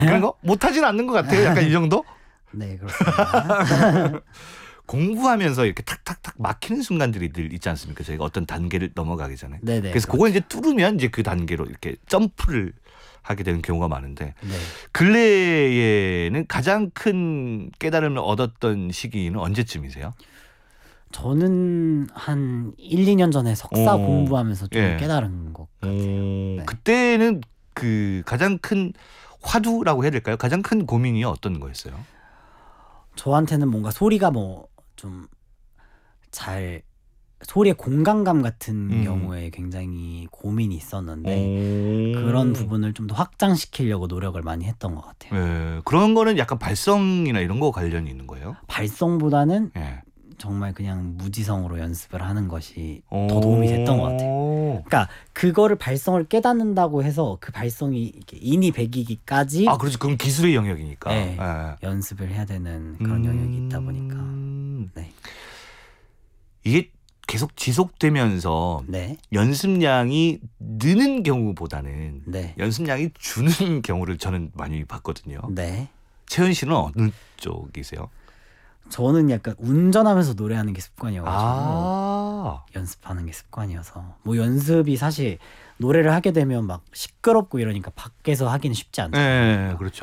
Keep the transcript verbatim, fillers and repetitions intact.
그런 거 못하진 않는 것 같아요. 약간 이 정도? 네, 그렇습니다. 공부하면서 이렇게 탁탁탁 막히는 순간들이 늘 있지 않습니까? 저희가 어떤 단계를 넘어가기 전에. 네네. 그래서 그렇죠. 그걸 이제 뚫으면 이제 그 단계로 이렇게 점프를 하게 되는 경우가 많은데 네. 근래에는 가장 큰 깨달음을 얻었던 시기는 언제쯤이세요? 저는 한 일, 이 년 전에 석사 오, 공부하면서 좀 예. 깨달은 것 같아요. 음, 네. 그때는 그 가장 큰 화두라고 해야 될까요? 가장 큰 고민이 어떤 거였어요? 저한테는 뭔가 소리가 뭐 좀 잘 소리의 공간감 같은 음. 경우에 굉장히 고민이 있었는데 음. 그런 부분을 좀 더 확장시키려고 노력을 많이 했던 것 같아요. 예, 그런 거는 약간 발성이나 이런 거 관련이 있는 거예요? 발성보다는 예. 정말 그냥 무지성으로 연습을 하는 것이 더 도움이 됐던 것 같아요. 오. 그러니까 그거를 발성을 깨닫는다고 해서 그 발성이 이렇게 인이 배기기까지 아, 그렇지. 그건 기술의 영역이니까. 네. 예. 연습을 해야 되는 그런 영역이 있다 보니까 음. 네. 이게 계속 지속되면서 네. 연습량이 느는 경우보다는 네. 연습량이 주는 경우를 저는 많이 봤거든요. 네. 채은 씨는 어느 쪽이세요? 저는 약간 운전하면서 노래하는 게 습관이어가지고 아. 연습하는 게 습관이어서 뭐 연습이 사실 노래를 하게 되면 막 시끄럽고 이러니까 밖에서 하기는 쉽지 않잖아요. 네, 그렇죠.